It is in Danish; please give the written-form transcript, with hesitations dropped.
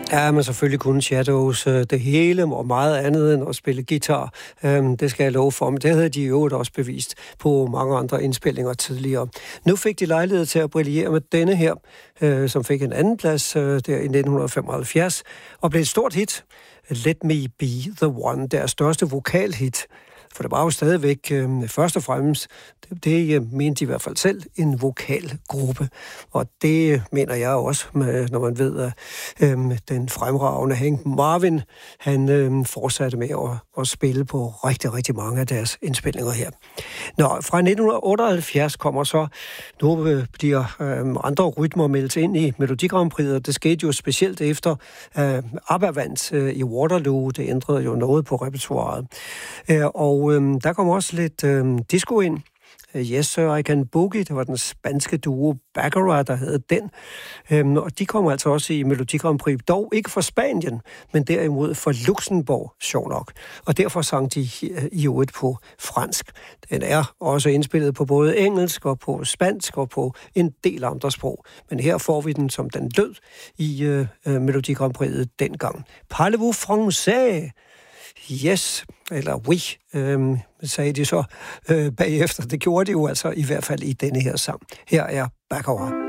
Ja, men selvfølgelig kunne Shadows det hele og meget andet end at spille guitar. Det skal jeg love for, men det havde de jo også bevist på mange andre indspillinger tidligere. Nu fik de lejlighed til at brillere med denne her, som fik en anden plads der i 1975, og blev et stort hit. Let Me Be The One, deres største vokalhit. For det var jo stadigvæk først og fremmest, det mente de i hvert fald selv, en vokalgruppe. Og det mener jeg også, når man ved, at den fremragende Hank Marvin, han fortsatte med at spille på rigtig, rigtig mange af deres indspilninger her. Fra 1978 kommer så, nu bliver andre rytmer meldt ind i Melodi Grand Prix, og det skete jo specielt efter ABBA vandt i Waterloo. Det ændrede jo noget på repertoiret. Og der kom også lidt disco ind. Yes Sir, I Can Boogie, det var den spanske duo Baccarat, der havde den. Og de kom altså også i Melodi Grand Prix, dog ikke for Spanien, men derimod for Luxembourg, sjov nok. Og derfor sang de i øvrigt på fransk. Den er også indspillet på både engelsk og på spansk og på en del andre sprog. Men her får vi den, som den lød i Melodi Grand Prix dengang. Parlez-vous français? Yes, eller oui, sagde de så bagefter. Det gjorde de jo altså i hvert fald i denne her sang. Her er Baccarat.